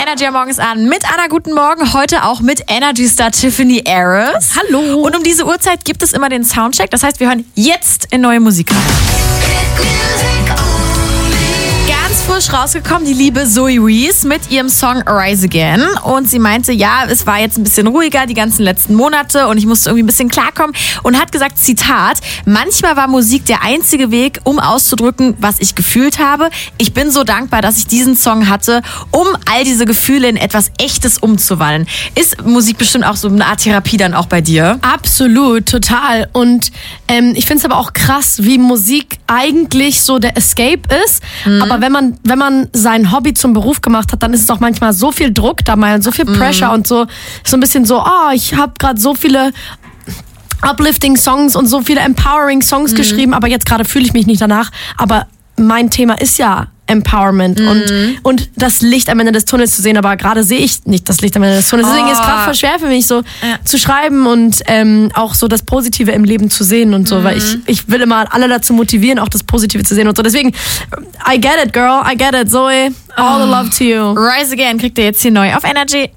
Energy morgens an mit Anna. Guten Morgen. Heute auch mit Energy Star Tiffany Harris. Hallo. Und um diese Uhrzeit gibt es immer den Soundcheck. Das heißt, wir hören jetzt in neue Musik rein. Ganz frisch rausgekommen, die liebe Zoe Reese mit ihrem Song Rise Again. Und sie meinte, ja, es war jetzt ein bisschen ruhiger die ganzen letzten Monate und ich musste irgendwie ein bisschen klarkommen. Und hat gesagt, Zitat, manchmal war Musik der einzige Weg, um auszudrücken, was ich gefühlt habe. Ich bin so dankbar, dass ich diesen Song hatte, um all diese Gefühle in etwas Echtes umzuwandeln. Ist Musik bestimmt auch so eine Art Therapie dann auch bei dir? Absolut, total. Und ich finde es aber auch krass, wie Musik eigentlich so der Escape ist. Aber wenn man sein Hobby zum Beruf gemacht hat, dann ist es auch manchmal so viel Druck dabei und so viel Pressure und so ein bisschen so, ich habe gerade so viele uplifting Songs und so viele empowering Songs geschrieben, aber jetzt gerade fühle ich mich nicht danach. Aber mein Thema ist ja Empowerment und das Licht am Ende des Tunnels zu sehen, aber gerade sehe ich nicht das Licht am Ende des Tunnels. Deswegen ist es gerade voll schwer für mich, so zu schreiben und auch so das Positive im Leben zu sehen und so, weil ich will immer alle dazu motivieren, auch das Positive zu sehen und so. Deswegen, I get it, girl, I get it, Zoe, all the love to you. Rise Again kriegt ihr jetzt hier neu auf Energy.